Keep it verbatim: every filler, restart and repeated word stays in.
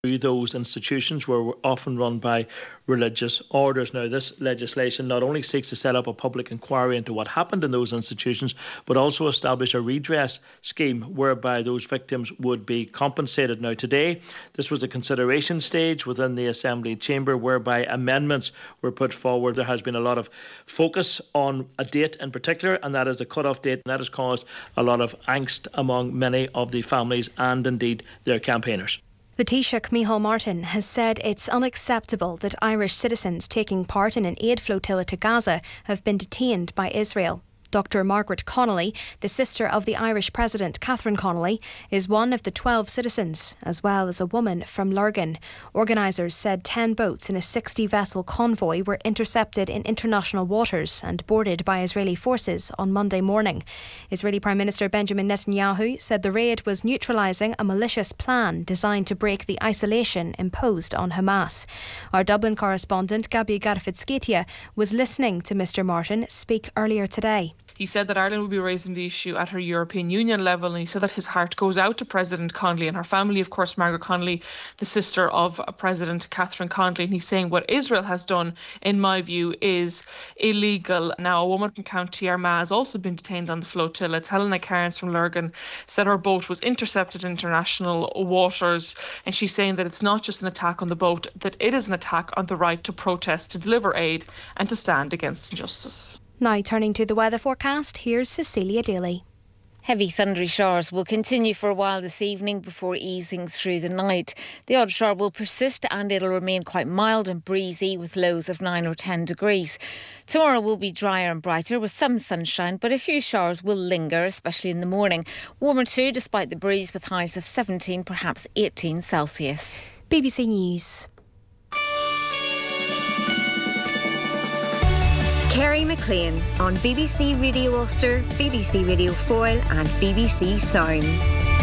through those institutions were often run by religious orders. Now, this legislation not only seeks to set up a public inquiry into what happened in those institutions, but also establish a redress scheme whereby those victims would be compensated. Now, today, this was a consideration stage within the Assembly chamber whereby amendments were put forward. There has been a lot of focus on a date in particular, and that is the cut-off date, and that has caused a lot of angst among many of the families and indeed their campaigners. The Taoiseach Micheál Martin has said it's unacceptable that Irish citizens taking part in an aid flotilla to Gaza have been detained by Israel. Doctor Margaret Connolly, the sister of the Irish President Catherine Connolly, is one of the twelve citizens, as well as a woman from Lurgan. Organisers said ten boats in a sixty-vessel convoy were intercepted in international waters and boarded by Israeli forces on Monday morning. Israeli Prime Minister Benjamin Netanyahu said the raid was neutralising a malicious plan designed to break the isolation imposed on Hamas. Our Dublin correspondent Gabi Garfitskietia was listening to Mr Martin speak earlier today. He said that Ireland will be raising the issue at her European Union level, and he said that his heart goes out to President Connolly and her family, of course, Margaret Connolly, the sister of President Catherine Connolly. And he's saying what Israel has done, in my view, is illegal. Now, a woman from County Armagh has also been detained on the flotilla. It's Helena Cairns from Lurgan, said her boat was intercepted in international waters, and she's saying that it's not just an attack on the boat, that it is an attack on the right to protest, to deliver aid and to stand against injustice. Now turning to the weather forecast, here's Cecilia Daly. Heavy thundery showers will continue for a while this evening before easing through the night. The odd shower will persist and it'll remain quite mild and breezy with lows of nine or ten degrees. Tomorrow will be drier and brighter with some sunshine, but a few showers will linger, especially in the morning. Warmer too, despite the breeze, with highs of seventeen, perhaps eighteen Celsius. B B C News. Kerry McLean on B B C Radio Ulster, B B C Radio Foyle and B B C Sounds.